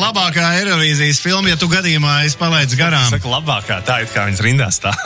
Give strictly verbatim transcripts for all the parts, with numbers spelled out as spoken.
labākā Eirovīzijas filma, ja tu gadījumā esi palaidis garām. Saka, labākā, tā ir kā viņas rindās tā.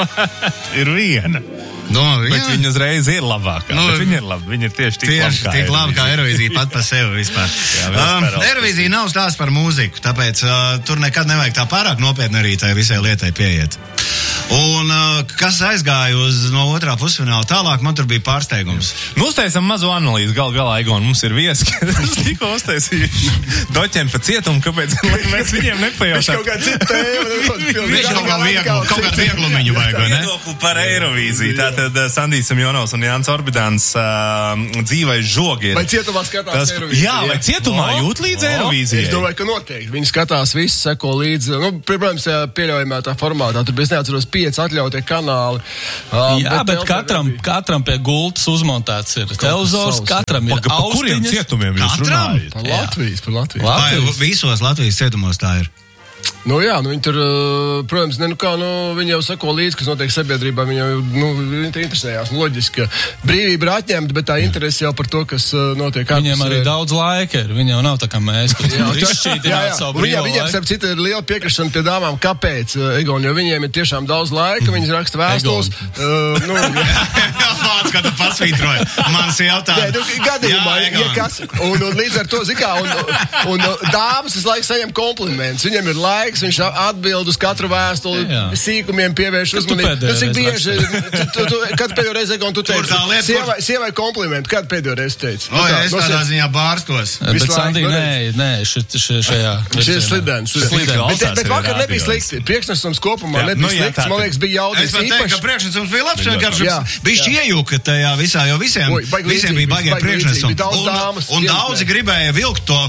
Ir viena. No, bet viņa uzreiz ir labākā. Nu, viņa ir laba, viņa ir tieši tik tieši, laba kā tik laba kā Eirovīzija pat par sevi vispār. Jā, um, Eirovīzija nav stāsts par mūziku, tāpēc uh, tur nekad nevajag tā pārāk nopietni arī tai visai lietai pieiet. Un uh, kas aizgāja uz no otrā pusfināla tālāk, man tur bija pārsteigums. Nu, uztaisam mazu analīzi, gal galā, Egon, mums ir viesi, kas tikko uztaisīja doķiem pa cietumu, kāpēc mēs viņiem nepajautām. Viņš kaut kā citu tēmu. Viņš kaut kā vieglu, kaut kā vieglumiņu vajag, vai ne? Viedokli par Eirovīziju. Tātad Sandijs Samjonovs un Jānis Orbidāns uh, dzīvais žogi ir. Vai cietumā skatās tas, Eirovīziju? Jā, vai cietumā o, jūt līdz o, Eirovīzijai? Es domāju, ka noteikti. Viņi skatās visu, seko līdzi. Nu, protams, pieļaujamā tā formātā. Tur bija neatceros pieci atļautie kanāli. Uh, jā, bet, bet katram, katram pie gultas uzmontēts ir televizors, katram ir austiņas. Pa kuriem cietumiem jūs runājat? Par Latvijas, par Latvijas. Latvijas. Vai visos Latvijas cietumos tā ir? Nu jā, nu viņi tur, protams, ne, nu kā, nu, viņi jau sako līdzi, kas notiek sabiedrībā, viņi jau, nu, viņi te interesējās, nu, loģiski, ka brīvība ir atņemta, bet tā interese jau par to, kas notiek ārpus. Viņiem arī daudz laika ir, viņi jau nav tā kā mēs, kas tur izšķītināt savu brīvo laiku. Viņiem, starp citu, ir liela piekrišana pie dāmām, kāpēc, Egon, jo viņiem ir tiešām daudz laika, viņas raksta vēstules. Uh, nu, Vārds, kā tu pasvītroji, mans jautājums. Nu, gadījumā, ja kas, un, un līdz ar to, zikā, un, un, un dāmas visu laiku saņem komplimentus, viņiem ir laiks, viņš atbild uz katru vēstuli, jā. Sīkumiem pievērš uzmanību. Tu cik bieži, tu, tu, tu, kad pēdējo reizi, Egon, tu teici, lieta, sievai, sievai komplimentu, kad pēdējo reizi teici? O, jā, es tādā ziņā bārstos. Bet, Sandī, nē, nē, šajā. Šis slidens. Bet, bet vakar nebija slikti. Priekšnesums kopumā nebija slikts. Man liekas, bija jaudīgs īpaši. Es pat teiktu, ka priekšnesums bija labs, vienkārši bišķi iejuka tajā visā, jo visiem, visiem bija baigē priekšnesums. Un daudzi gribēja vilkt to.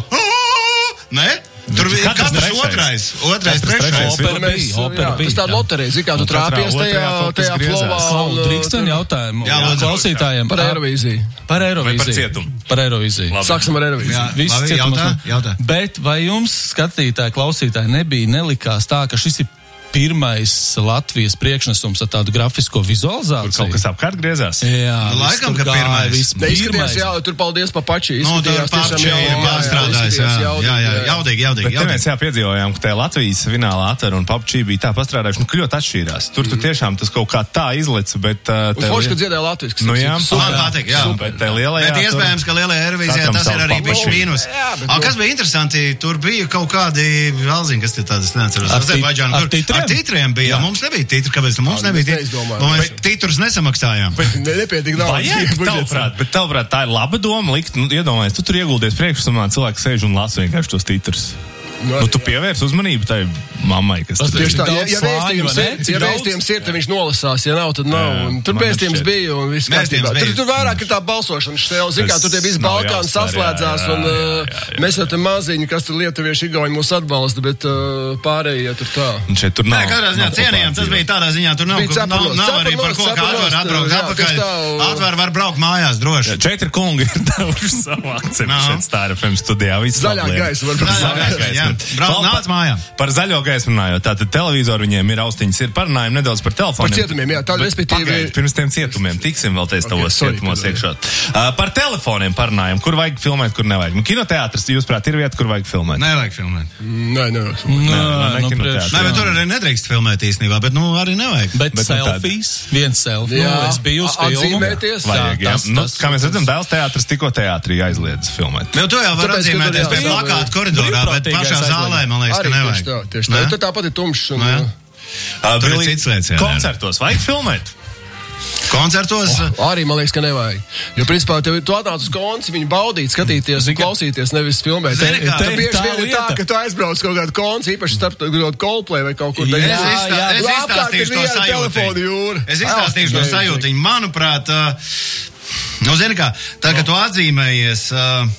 Ne? Tur bija katrs otrais, otrais, trešais. Opera bija, opera bija. Tas tā loterija, zikā, tu trāpies tajā, tajā flowā. Drīksten jautājumu klausītājiem. Par Eirovīziju. Par Eirovīziju. Vai par cietumu? Par Eirovīziju. Sāksim ar Eirovīziju. Visi jautā, jautā. Bet vai jums, skatītāji, klausītāji, nebija nelikās tā, ka šis ir pirmais Latvijas priekšnesums ar tādu grafisko vizualizāciju? Tur kaut kas apkārt griezās? Jā, nu, laikam, ka pirmais. Neizskatījās, jā, tur paldies pa pači. No, tur pači pārstrādājis, jā, jā, jā, jaudīgi, jaudīgi. Bet mēs jā piedzīvojām, ka tajā Latvijas finālā Atver un Papučī bija tā pastrādājuši, nu, ka ļoti atšķīrās. Tur tu tiešām tas kaut kā tā izlec, bet... Un forši, ka dziedāja Latvijas. Nu, jā, man patīk, jā. Bet tā lielajā... Bet iespējams, ka lielajā Eirovīzijā tas ir arī bišķi mīnus. Kas bija interesanti, tur bija kaut kādi valziņi, kas te tādas neatceros. Ar titriem bija. Mums nebija titri, kāpēc mums nebija titri? Mēs titrus nesamaksājām. Bet nepietiek daudz. Vajag, tavuprāt, bet tavuprāt, tā ir laba doma likt, nu, iedomājies, tu tur ieguldies priekšsumā, cilvēks sēž un lasa vienkārši tos titrus. Nu, tu pievērs uzmanību tai mammai, kas tur ir. Tā, ja, ja vēstījums ir, ja vēstījums ir, tad viņš nolasās, ja nav, tad nav. Un tur vēstījums bija un viss kārtībā. Tur, tur vairāk ir tā balsošana štēla, zikā, tur tie visi Balkāni saslēdzās, un jā, jā, jā. Mēs jau te maziņi, kas tur lietuvieši igauņi mūs atbalsta, bet uh, pārējie tur tā. Un šeit tur nav. Nē, katrā ziņā cienījām, tas bija tādā ziņā, tur nav, nav, nav arī par ko, kā Atver atbraukt atpakaļ. Atver var braukt mājās droši. Četri kungi ir devuši savu akceptu šeit Star F M studijā. Zaļā gaisa var braukt. Brauc, nāc mājā. Par zaļo gaisu runājot, tātad televizoru viņiem ir austiņas, ir parunājumi nedaudz par telefoniem. Par cietumiem, jā, tā respektīvi. Pagaid, pirms tiem cietumiem, tiksim vēl teiz tavos okay, cietumos iekšā. Uh, par telefoniem parunājumi, kur vajag filmēt, kur nevajag. Nu, kinoteātris, jūs prāt, ir vieta, kur vajag filmēt? Nevajag filmēt. Nē, nevajag filmēt. Nē, nē, nē, nē, nē, nē, bet tur arī nedrīkst filmēt īstenībā, bet nu arī nevajag. Bet, bet selfies, viens selfie. Jā, nu, es biju uz filmu. Vajag, jā. Nu, kā mēs redzam, Dēls teātris tikko teātrī aizliedz filmēt. Nu, to jau var atzīmēties pie plakāta koridorā, bet pašā zālē, man liekas, ka nevajag. Tā, tieši tā. Tur tāpat ir tumšs. Un, uh, tur ir cits lietas, jā. Koncertos vajag filmēt? Koncertos? Oh, arī man liekas, ka nevajag. Jo, principā, tev, tu atnāc uz konci, viņu baudīt, skatīties un klausīties, nevis filmēt. Zini, kā, tā bieži vien ir tā, ka tu aizbrauc kaut kādu konci, īpaši starp Coldplay vai kaut kur. Jā, jā, jā, jā. Es izstāstīšu to sajūtiņu. Es izstāstīšu to sajūtiņu. Manuprāt, uh, nu, zini kā, tā, ka tu atzīmējies... Uh,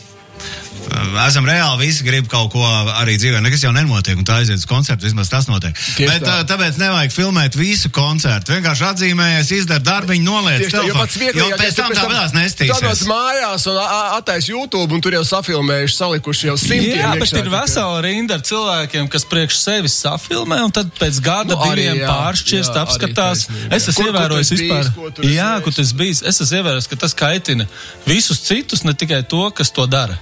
esam reāli visi grib kaut ko arī dzīvē, nekas jau nenotiek, un tā aiziet uz koncertu, vismaz tas notiek. Tieši bet tā. Tāpēc nevajag filmēt visu koncertu, vienkārši atzīmējies, izdara darbiņu, noliec telefonu, jo pēc tam tāpēc nestīsies. Tu atnāc mājās un attais YouTube, un tur jau safilmējuši, salikuši jau simtiem. Jā, bet ir vesela rinda ar cilvēkiem, kas priekš sevis safilmē, un tad pēc gada nu, diviem jā, pāršķiest, jā, apskatās. Es esmu ievērojis vispār, bijis, jā, kur tas bijis, es esmu ievērojis, ka tas kaitina visus citus, ne tikai to, kas to dara. Mm.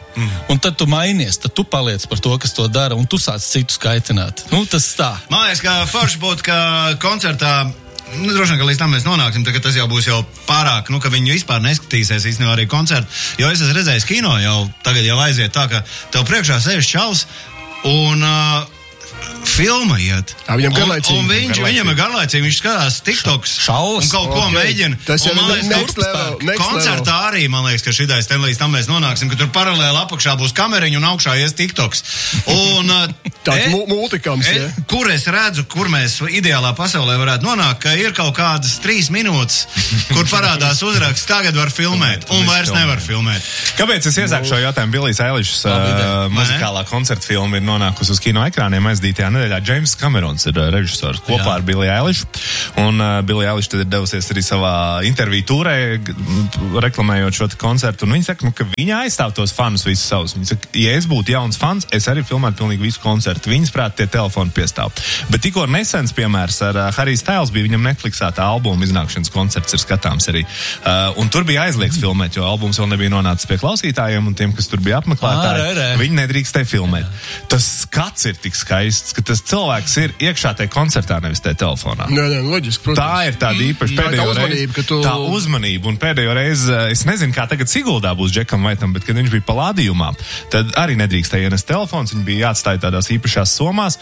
Un tad tu mainies, tad tu paliec par to, kas to dara, un tu sāc citus kaitināt. Nu, tas tā. Man liekas, ka forši būtu, ka koncertā, nu, droši vien, ka līdz tam mēs nonāksim, tad, ka tas jau būs jau pārāk, nu, ka viņi vispār neskatīsies īstenībā arī koncertu. Jo es esmu redzējis kino jau, tagad jau aiziet tā, ka tev priekšā sēž čals un uh, filma iet. Jā, viņam garlaicīgi. Un, un viņš, garlaicīgi. viņam ir garlaicīgi, viņš skatās TikToks Šaus. un kaut ko okay. mēģina. Tas jau ir next level. Koncertā arī, man liekas, ka šitais ten līdz tam mēs nonāksim, ka tur paralēli apakšā būs kameriņa un augšā ies TikToks. Un tāds e, multikams, e, ja? Kur es redzu, kur mēs ideālā pasaulē varētu nonākt, ka ir kaut kādas trīs minūtes, kur parādās uzraksts, tagad var filmēt, un vairs nevar filmēt. Kāpēc es iesāku šo jautājumu? Billijas Eilishas uh, muzikālā koncerta filma ir nonākusi uz kino ekrāniem aizdītajā nedēļā. James Camerons ir uh, režisors kopā Jā. ar Billiju Eilishu. Un uh, Billija Eiliša tad ir devusies arī savā interviju tūrē, reklamējot šo koncertu. Un viņa saka, nu, ka viņa aizstāv tos fanus visus savus. Viņa saka, ja es būtu jauns fans, es arī filmētu pilnīgi visu koncertu. Viņas prāt tie telefoni piestāv. Bet tikko nesens piemērs ar uh, Harry Styles bija viņam Netflixā tā albuma iznākšanas koncerts ir skatāms arī. Uh, un tur bija aizliegts filmēt, jo albums vēl nebija nonācis pie klausītājiem un tiem, kas tur bija apmeklētāji. Viņi nedrīkstēja filmēt. Tas skats ir tik skaists, ka tas cilvēks ir iekšā tajā koncertā, nevis tajā telefonā. Nē, nē, loģiski, protams. Tā ir tāda īpaša pēdējo tā uzmanība, reizi. Tu... Tā uzmanība, un pēdējo reizi, es nezinu, kā tagad Siguldā būs Džekam Vaitam, bet kad viņš bija Palādījumā, tad arī nedrīkstēja ienest telefons, viņi bija jāatstāja tādās īpašās somās,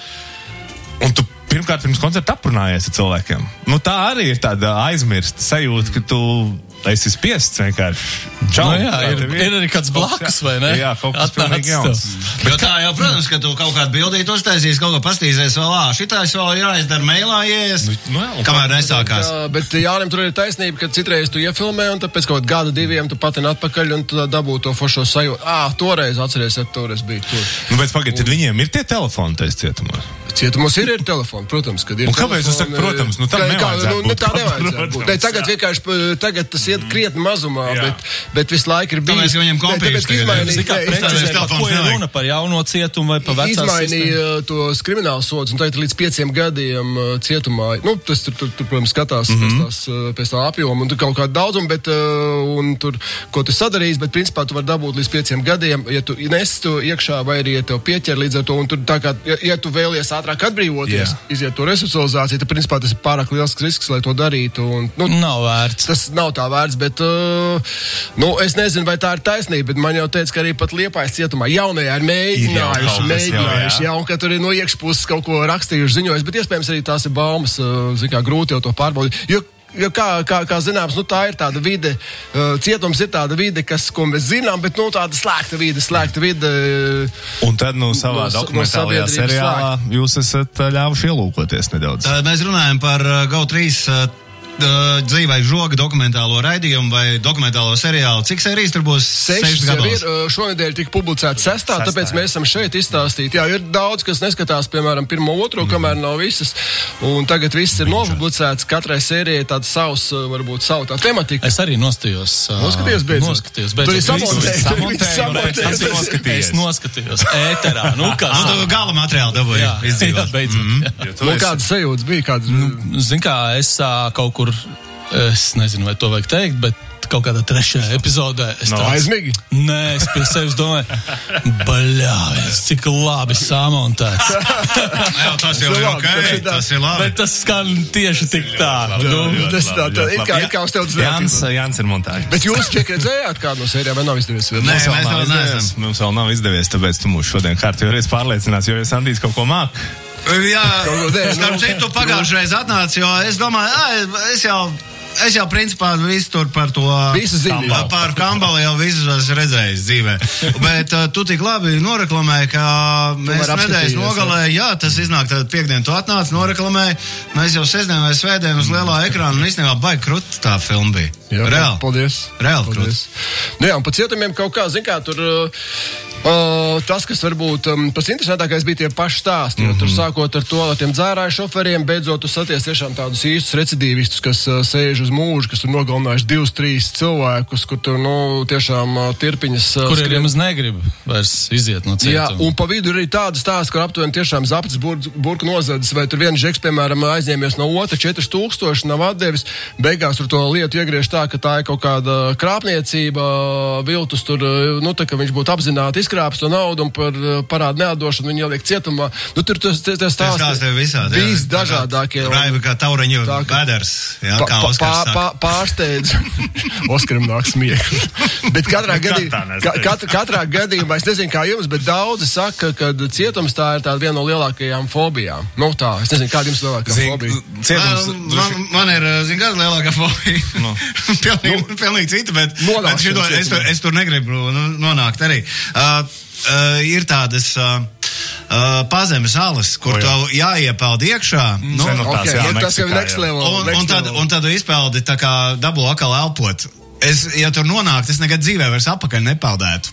un tu pirmkārt pirms koncerta aprunājies ar cilvēkiem. Nu, tā arī ir tāda aizmirsta sajūta, ka tu esi spiests vienkārši. Čau, no jā, ir, ir arī kāds blakus, vai ne? Jā, kaut kas pilnīgi jauns. Jo tā jau, protams, ka tu kaut kādu bildītu uztaisīs, kaut ko pastīsies vēl, ā, šitais vēl jāizdara mailā, ieies, nu, jā, kamēr nesākās. Jā, bet Jānim tur ir taisnība, ka citreiz tu iefilmē, un tad pēc kaut gada diviem tu patini atpakaļ, un tu dabū to foršo sajūtu. Ā, toreiz atceries, ka toreiz bija tur. Nu, bet pagaid, tad viņiem ir tie telefoni tais cietumos? Cietumos ir, ir telefoni, protams, kad ir un kāpēc telefoni. Kāpēc jūs sakat, protams? Nu, tam nevajadzētu nu, būt. Tā nevajadzētu būt. Ne, tagad vienkārši, tagad tas iet krietni mazumā, bet, bet visu laiku ir bijis. Tāpēc viņam kompīrs tagad ir. Kā precizēt, par ko ir runa, par jauno cietumu vai par vecās sistēmu? Izmainīja tos krimināls sodus, un tagad līdz pieciem gadiem cietumā. Nu, tas tur, tur, tur protams, skatās mm -hmm. pēc, tās, pēc tā apjoma, un tur kaut kāda daudzuma, bet, un tur, ko tu sadarījis, bet principā tu vari dabūt līdz pieciem gadiem, ja tu nestu iekšā, vai arī, ja tev pieķer līdz ar to, un tur tā kā, ja, ja tu vēlies ātrāk atbrīvoties, yeah. iziet to resocializāciju, tad principā tas ir pārāk liels risks, lai to darītu. Un, nu, nav vērts. Tas nav tā vērts, bet, uh, nu, es nezinu, vai tā ir taisnība, bet man jau teica, ka arī pat Liepājas cietumā jaunajā ir mēģinājuši, mēģinājuši, jā, un ka tur ir no iekšpuses kaut ko rakstījuši, ziņojuši, bet iespējams arī tās ir baumas, uh, zin kā grūti jau to pārbaudīt, jo Jo kā, kā, kā zināms, nu, tā ir tāda vide, uh, cietums ir tāda vide, kas, ko mēs zinām, bet, nu, tāda slēgta vide, slēgta vide. Un tad, nu, savā no, dokumentālajā no seriālā slēgt. Jūs esat ļāvuši ielūkoties nedaudz. Tā, mēs runājam par uh, G O trīs uh, dzīvai žoga dokumentālo raidījumu vai dokumentālo seriālu. Cik sērijas tur būs? Sešas jau ir. Šonedēļ tika publicēta sestā, sestā, tāpēc mēs esam šeit izstāstīt. Jā, ir daudz, kas neskatās, piemēram, pirmo, otro, mm. kamēr nav visas. Un tagad viss ir nopublicēts. Katrai sērijai tāds savs, varbūt savu tā tematika. Es arī nostījos. Noskatījos beidzot. Noskatījos beidzot. Tur ir samontēju. Es noskatījos ēterā. Nu, kā nu, tu gala materiālu dabūji. Jā, jā, beidzot. Mm. Jā. Nu, kādas sajūtas bija? Kādas... Nu, zin kā, es kaut kur es nezinu, vai to vajag teikt, bet kaut kādā trešajā epizodē es no, tāds... aizmīgi? Nē, es pie sevis domāju, baļāvies, cik labi samontēts. Jā, tas jau ir ok, tas ir labi. Bet tas skan tieši tik tā. Nu, tas tā, tā, it kā, it kā uz tev Jans, Jans ir montāžs. Bet jūs tiek redzējāt kādu no sērijām, vai nav izdevies? Nē, mēs vēl neesam. Mums vēl nav izdevies, tāpēc tu mūs šodien kārtīgi reiz pārliecinās, jo es Andijs kaut ko māk. Jā, starp citu pagājušreiz atnāca, jo es domāju, ā, es jau, es jau principā visu tur par to, Kambali. par Kambali jau visu esmu redzējis dzīvē. Bet uh, tu tik labi noreklamēji, ka mēs nedēļas nogalē, jā, tas iznāk tad piekdien, tu atnāc, noreklamēji, mēs jau sestdien vai svētdien uz lielā ekrāna, un īstenībā baigi krut tā filma bija. Jā, reāli. Paldies. Reāli krut. Nu jā, un pa cietumiem kaut kā, zin kā, tur... Uh, tas, kas varbūt um, pats interesantākais bija tie paši stāsti, jo mm -hmm. tur sākot ar to, ar tiem dzērāju šoferiem, beidzot tu saties tiešām tādus īstus recidīvistus, kas uh, sēž uz mūžu, kas tur nogalinājuši divus, trīs cilvēkus, kur tur, nu, tiešām uh, tirpiņas... Uh, Kuriem jums negrib vairs iziet no cietuma. Jā, un pa vidu ir arī tādas stāsts, kur aptuveni tiešām zapats burku, burku nozadzis, vai tur viens žeks, piemēram, aizņēmies no otra četri tūkstoši, nav atdevis, beigās tur to lietu iegriež tā, ka tā ir kaut kāda krāpniecība, viltus tur, nu, tā, ka viņš būtu apzināti izkrāps to naudu un par parādu neatdošanu viņi ieliek cietumā. Nu, tur tas stāsti visdažādākie. Raiba kā tauriņu veders, jā, kā Oskars saka. Pārsteidz. Oskaram nāk smiekli. Bet katrā gadījumā, kat, katrā gadījumā, es nezinu kā jums, bet daudzi saka, ka cietums tā ir tāda viena no lielākajām fobijām. Nu tā, es nezinu, kāda jums lielākā zin, fobija? Cietums, man, man ir, zin, kāda lielākā fobija? No. pilnīgi, nu, pilnīgi cita, bet, bet šito, es, tur, es tur negribu nonākt arī. Uh, uh, ir tādas... Uh, Uh, pazemes alas, kur oh, tev jāiepeld iekšā. Mm, nu, okay, jā, Meksikā, tas jau ir next level. Un, next un, tad, level. Un tad tu izpeldi tā kā dabū atkal elpot. Es, ja tur nonākt, es nekad dzīvē vairs apakaļ nepeldētu.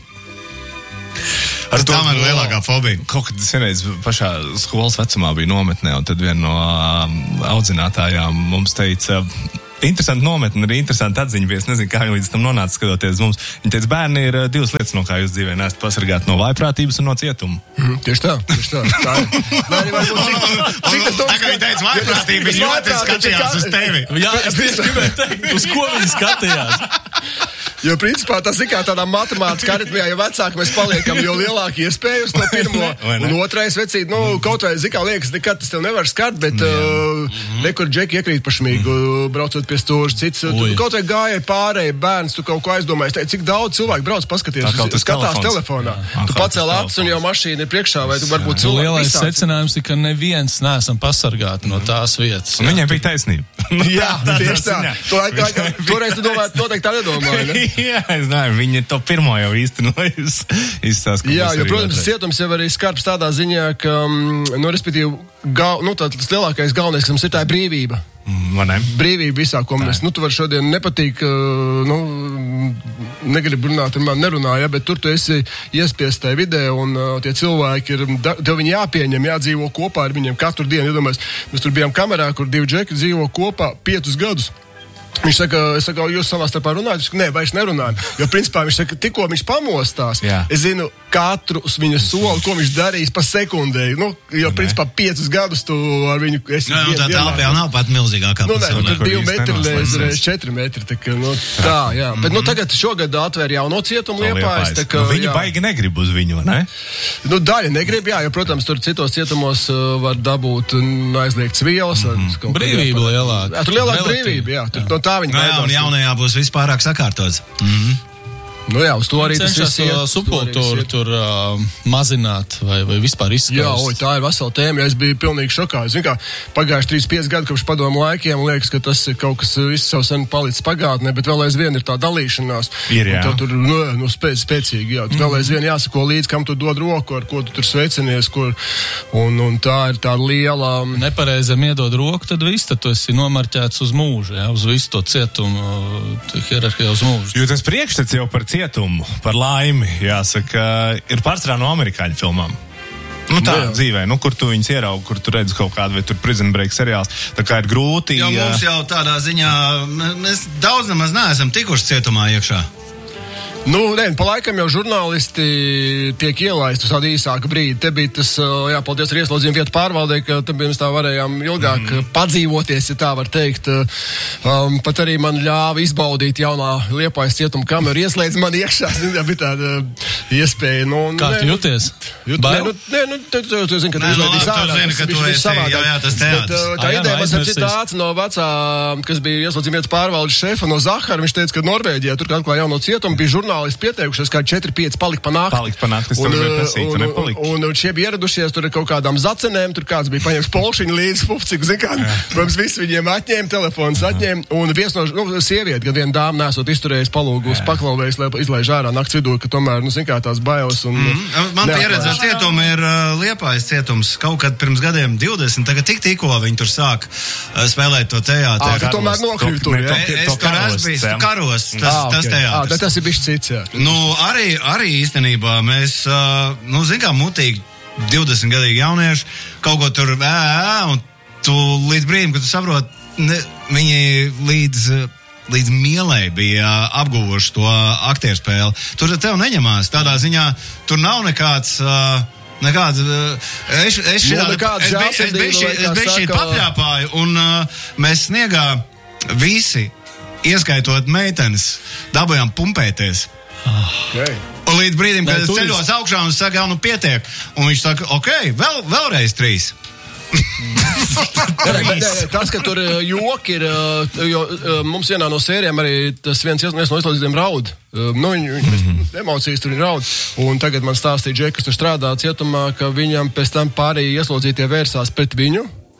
Ar to man ir lielākā fobija. Kaut kad es vienreiz pašā skolas vecumā biju nometnē, un tad viena no um, audzinātājām mums teica... Interesanti nometni, arī interesanti atziņa, bet es nezinu, kā viņi līdz tam nonāca skatoties mums. Viņa teica, bērni ir uh, divas lietas, no kā jūs dzīvē neesat pasargāti, no vājprātības un no cietuma. Mm, tieši tā, tieši tā. Tā ir. Tā ir varbūt cik, cik tas tā kā viņi teica vājprātība, viņi ļoti skatījās uz tevi. Jā, es tieši gribēju teikt, uz ko viņi skatījās. Jo, principā, tas ir kā tādā matemātiskā aritmijā, jo vecāki mēs paliekam, jo lielāki iespēja uz to pirmo. Un otrais vecīt, nu, kaut vai, zikā, liekas, nekad tas tev nevar skart, bet uh, nekur džeki iekrīt pašmīgu, braucot pie stūža, cits, tu, kaut vai gāja pārēji bērns, tu kaut ko aizdomājies, teici, cik daudz cilvēku brauc paskaties, uz, skatās telefonā. Jā, tu pacēl acis un jau mašīna ir priekšā, vai tu varbūt cilvēku lielais secinājums ir, ka neviens neesam pasargāti no tās vietas. Un viņiem bija taisnība. Jā, tieši tā. Toreiz tu domāji, noteikti tā nedomāji, ne? Jā, es domāju, viņi to pirmo jau īstenojusi. Jā, jo, protams, cietums jau arī skarbs tādā ziņā, ka, nu, respektīvi, gal, nu, tā, tas lielākais galvenais, kas mums ir tā ir brīvība. Manē. Brīvība visā, ko mēs, nu, tu var šodien nepatīk, nu, negribu runāt, man nerunā, ja, bet tur tu esi iespiest tajā vidē, un uh, tie cilvēki ir, tev viņi jāpieņem, jādzīvo kopā ar viņiem katru dienu, iedomājies, mēs tur bijām kamerā, kur divi džeki dzīvo kopā piecus gadus. Viņš saka, es saku, jūs savā starpā runājat? Viņš saka, nē, vairs nerunājam. Jo, principā, viņš saka, tikko viņš pamostās, jā. Es zinu katru viņa soli, ko viņš darīs pa sekundēju. Nu, jo, principā, piecus gadus tu ar viņu esi... Nu, tā telpa jau nav pat milzīgākā nu, ne, tur divi metri reiz, reiz četri metri. Tā, ka, nu, tā, jā. Bet, nu, tagad šogad atvēr jauno cietumu Liepājas. Tā, ka, nu, viņi jā. Baigi negrib uz viņu, ne? Nu, daļa negrib, jā, jo, protams, tur citos cietumos uh, var dabūt aizliegts vielas. Mm. Brīvība lielāka. Jā, tur lielāka brīvība, jā. Tur, no tā viņi no, jā, un jaunajā būs vispārāk sakārtots. Mm-hmm. Nu jā, uz to arī tas viss iet. Subkultūru tur uh, mazināt vai, vai vispār izskaust. Jā, oi, tā ir vesela tēma, ja es biju pilnīgi šokā. Zin kā, pagājuši trīsdesmit pieci gadi, kopš padomu laikiem, liekas, ka tas ir kaut kas viss savu sen palicis pagātnē, bet vēl aizvien ir tā dalīšanās. Ir, jā. Tur, nu, nu spēc, spēcīgi, jā. Tur mm. vēl aizvien jāsako līdz, kam tu dod roku, ar ko tu tur sveicinies, kur, un, un tā ir tā liela... Nepareizam iedod roku, tad viss, tad tu esi nomarķēts uz mūžu, jā, uz visu to cietumu, hierarhiju uz mūžu. Jo tas priekšstats jau par cietumu, par laimi, jāsaka, ir pārsvarā no amerikāņu filmām. Nu tā, jā. Dzīvē, nu, kur tu viņus ieraugi, kur tu redzi kaut kādu, vai tur Prison Break seriāls, tā kā ir grūti. Jo mums jau tādā ziņā, mēs daudz nemaz neesam tikuši cietumā iekšā. Nu, nē, pa laikam jau žurnālisti tiek ielaisti uz tādu īsāku brīdi. Te bija tas, jā, paldies ar ieslodzījumu vietu pārvaldē, ka te mēs tā varējām ilgāk mm. padzīvoties, ja tā var teikt. Um, pat arī man ļāva izbaudīt jaunā Liepājas cietuma kameru, ieslēdz man iekšā, zin, bija tāda iespēja. Nu, Kā nē, tu jūties? Jūt, nē, nu, nē, nu, tu, tu, tu zini, ka tu izlaidīs ārā. Tu zini, ka tu esi, jā, jā, tas teātris. Tā ideja man ir tāds no vecā, kas bija ieslodzījumu vietu pārvaldes šefa no Zahara, viņš teica, ka Norvēģijā tur kā atklāja jauno cietumu, bija žurnālisti pieteikušies, kā četri pieci palika pa nakti. Palika pa nakti, es tev gribēju prasīt, tu nepaliki. Un, un šie bija ieradušies tur ar kaut kādām zacenēm, tur kāds bija paņēmis polšiņu līdz fufciku, zin kā, protams, visi viņiem atņēma, telefons atņēma, un viens no, nu, sievieti, kad viena dāma nesot izturējis palūgu uz paklauvējus, lai izlaiž ārā nakts vidū, ka tomēr, nu, zin kā, tās bailes un... Mm. Man pieredze ar cietumu ir uh, Liepājas cietums, kaut kad pirms gadiem divdesmit, tagad tik tikko viņi tur sāk uh, spēlēt to teātri. Ah, tu tomēr nokļuvi tur, jā? Es tur esmu bijis, karos, tas, tas teātris. Tas ir bišķi cits, jā. Nu, arī, arī īstenībā mēs, uh, nu, zin kā, mutīgi divdesmit gadīgi jaunieši, kaut ko tur, ē, ē, un tu līdz brīdim, kad tu saproti, ne, viņi līdz, līdz mielai bija apguvuši to aktierspēli. Tur tev neņemās, tādā ziņā, tur nav nekāds... Uh, Nekāds, es, es šitā, es biju šī papļāpāju, un uh, mēs sniegā visi, ieskaitot meitenes, dabujām pumpēties. Okay. Un līdz brīdim, kad es ceļos augšā un saka, jau nu pietiek. Un viņš saka, ok, vēl, vēlreiz trīs. Tas, ka tur joki ir, jo mums vienā no sērijām arī tas viens, viens no ieslodzītiem raud. Nu, viņ, mm-hmm. emocijas tur ir raud. Un tagad man stāstīja Džek, kas tur strādā cietumā, ka viņam pēc tam pārējie ieslodzītie vērsās pret viņu.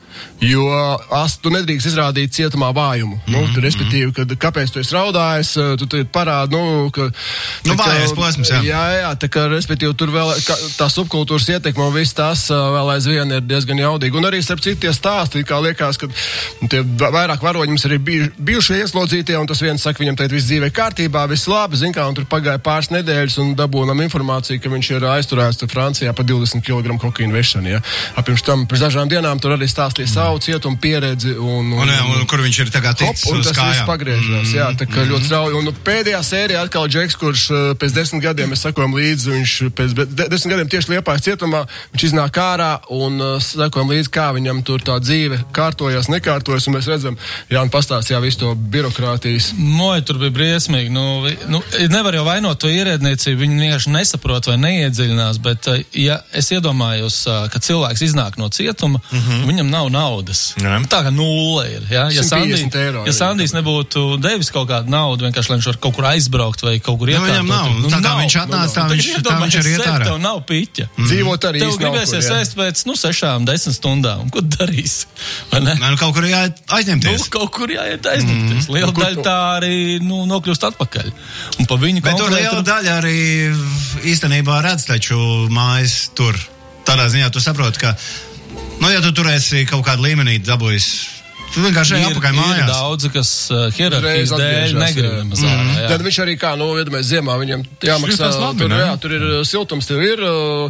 Jo as, tu nedrīkst izrādīt cietumā vājumu. Mm-hmm. Nu, tu, respektīvi, kad, kāpēc tu esi raudājis, tu te parādi, nu, ka... Nu, vājais posms, jā. Jā, jā, tā kā, respektīvi, tur vēl ka, tā subkultūras ietekme un viss tas vēl aizvien ir diezgan jaudīgi. Un arī, starp citu, tie stāsti, kā liekas, ka tie vairāk varoņi mums arī biju, bijušie ieslodzītie, un tas viens saka, viņam teikt, viss dzīvē kārtībā, viss labi, zin kā, un tur pagāja pāris nedēļas, un dabūnam informāciju, ka viņš ir aizturēts Francijā pa divdesmit kilogramu kokaīnu vešanu, jā. Pirms tam, pirms dažām dienām tur arī stāstīja savu cietumu pieredzi un, un, un, un, un kur viņš ir tagad ticis uz kājām. Un tas viss pagriežās, jā, tā kā mm. ļoti strauji. Un pēdējā sērijā atkal Džeks, kurš pēc desmit gadiem, mēs sakojam līdzi, viņš pēc de, desmit gadiem tieši Liepājas cietumā, viņš iznāk ārā un uh, sakojam līdzi, kā viņam tur tā dzīve kārtojās, nekārtojas, un mēs redzam, Jāni pastāstīja visu to birokrātijas. Moja, tur bija briesmīgi, nu, nu, nevar jau vainot to ierēdniecību, viņi vienkārši nesaprot vai neiedziļinās, bet ja es iedomājos, ka cilvēks iznāk no cietuma, mm-hmm. viņam nav naudas. Jā. Tā kā nulle ir. Ja, ja, Sandī, eiro, ja Sandijs nebūtu devis kaut kādu naudu, vienkārši, lai viņš var kaut kur aizbraukt vai kaut kur iekārtot. Viņam nav. Nu, tā kā nav, viņš atnāca, tā viņš, tā viņš arī iet ārā. Tev nav piķa. Mm. Dzīvot arī tev gribēsies ēst pēc, nu, sešām, desmit stundām. Un ko darīsi? Vai ne? Nē, nu, kaut kur jāiet aizņemties. Nu, kaut kur jāiet aizņemties. Mm. Liela nu, daļa tā arī, nu, nokļūst atpakaļ. Un pa viņu bet tur liela daļa arī īstenībā redz taču mājas tur. Tādā ziņā tu saproti, ka nu, ja tu turēsi kaut kādu līmenī dabūjis, tu vienkārši ej apakaļ mājās. Ir daudzi, kas uh, hierarhijas dēļ negrib nemaz ārā. Mm. Tad viņš arī kā, nu, iedomājies ziemā, viņam jāmaksā, labi, tur, jā, tur ir siltums, tev ir,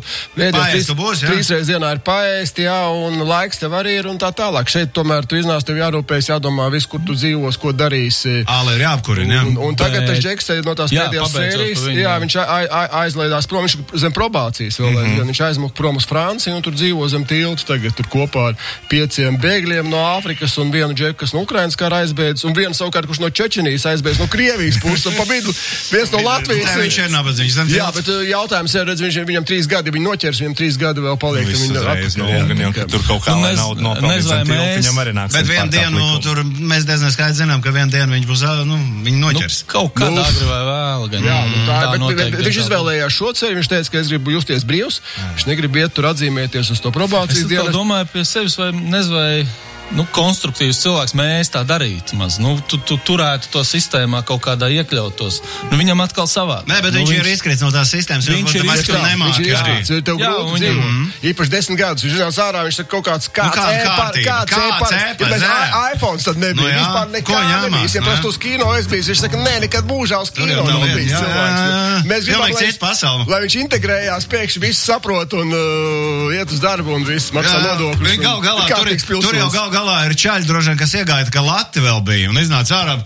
paēst tu būs, jā. Trīsreiz dienā ir paēst, jā, un laiks tev arī ir un tā tālāk. Šeit tomēr tu iznāc, tev jārūpējas, jādomā visu, kur tu dzīvos, ko darīsi. Āle ir jāapkurina, jā. Un, un tagad tas Džeks no tās pēdējās sērijas, jā, viņš aizlaidās prom, viņš zem probācijas vēl, mm-hmm. viņš aizmuka prom uz Franciju un tur dzīvo zem tiltu tagad, tur kopā ar pieciem bēgļiem no Āfrikas un vienu Džeku, kas no Ukrainas kā aizbēdz, un vienu savukārt, kurš no Čečenijas aizbēdz, no Krievijas puses, un pa vidu viens no Latvijas. Nē, viņš ir nabadzīgs. Jā, bet jautājums ir, redz, viņš, viņam trīs gadi, viņi noķers, viņam trīs gadi vēl paliek. Nu, viņa reiz, nu, un, un, tur kaut kā lai naudu no provinciem tiltu, viņam arī nāks. Bet vienu dienu, tur mēs diezgan skaidri zinām, ka vienu dienu viņš būs, nu, viņi noķers. Nu, kaut kā agri vai vēl, gan. Jā, nu, tā, tā bet, bet, bet viņš izvēlējās šo ceļu, viņš teica, ka es gribu justies brīvs, viņš negrib iet tur atzīmēties uz to probācijas dienu. Es domāju pie sevis, vai nezinu, vai nu, konstruktīvs cilvēks, mēs tā darītu maz. Nu, tu, tu turētu to sistēmā kaut kādā iekļautos. Nu, viņam atkal savā. Nē, bet nu, viņš, viņš ir izkrits no tās sistēmas. Viņš ir izkrits. Viņš ir izkrits. Tev grūti dzīvo. Mm-hmm. Īpaši desmit gadus. Viņš zinās ārā, viņš saka kaut kāds kāds nu, e-par, kāds e-par. Ja mēs iPhones tad nebija. Nu, jā, vispār nekā nebija. Ja prastu uz kino es biju, viņš saka, nē, nekad mūžā uz kino nav bijis cilvēks. Mēs gribam, lai viņš integrējās, pēkšņi visu saprot un iet uz darbu un viss maksā nodokļus. Galā ir čaļi droši vien, kas iegāja, ka lati vēl bija un iznāca ārā.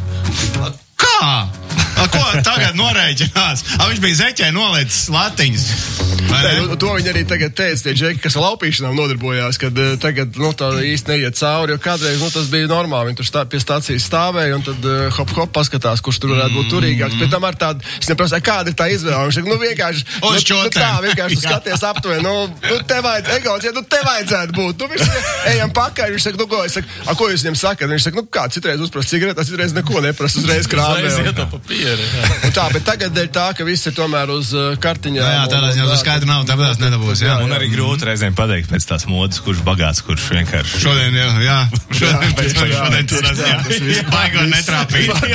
Kā? A, ko tagad norēķinās? A, viņš bija zeķē nolicis latiņas. Tā, to viņi arī tagad teica, tie džeki, kas laupīšanām nodarbojās, kad uh, tagad, nu, tā īsti neiet cauri, jo kādreiz, nu, tas bija normāli. Viņi tur stā, pie stācijas stāvēja un tad uh, hop, hop, paskatās, kurš tur varētu būt turīgāks. Mm. Pēc tam ar tādu, es neprasu, kāda ir tā izvēle. Viņš saka, nu, vienkārši, nu, nu, tā, vienkārši skaties aptuveni, nu, nu, te vajad, egots, ja, nu, te vajadzētu būt. Nu, viņš ejam pakaļ, viņš saka, nu, ko, es saku, a, ko jūs viņam sakat? Viņš saka, nu, kā, citreiz uzprast cigaretes, citreiz neko neprast, uzreiz krāmē. Tā, bet tagad dēļ tā, ka viss ir tomēr uz uh, kartiņām. Jā, jā tādā ziņā uz skaidru nav, tāpēc nedabūs, jā. jā. Un arī grūti reizēm pateikt pēc tās modas, kurš bagāts, kurš vienkārši. Šodien, jā, jā. Šodien, pēc jā, šodien tas, jā. Jā, baigo netrāpīt.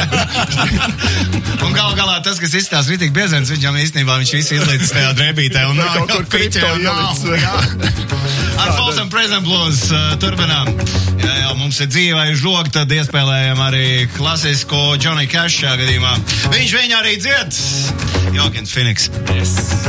Un gal galā tas, kas izstās ritīgi biezens, viņam īstenībā viņš visu izlīdz tajā drēbītē un nav kaut piķē un nav. Ar Falls and Present Blues uh, turpinām. Jā, jā, mums ir dzīvē žoga, tad iespēlējam arī klasisko Johnny Cash šajā gadījumā. Viņš viņu arī dzied. Jokins Phoenix. Yes.